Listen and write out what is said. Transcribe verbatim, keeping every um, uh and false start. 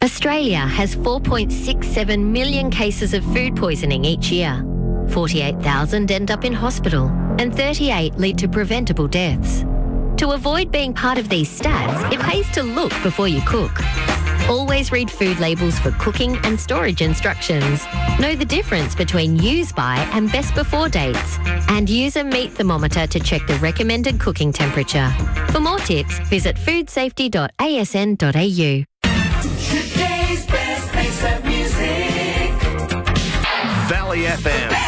Australia has four point six seven million cases of food poisoning each year. forty-eight thousand end up in hospital and thirty-eight lead to preventable deaths. To avoid being part of these stats, it pays to look before you cook. Always read food labels for cooking and storage instructions. Know the difference between use by and best before dates. And use a meat thermometer to check the recommended cooking temperature. For more tips, visit food safety dot a s n dot a u. Today's best mix of music. Valley F M.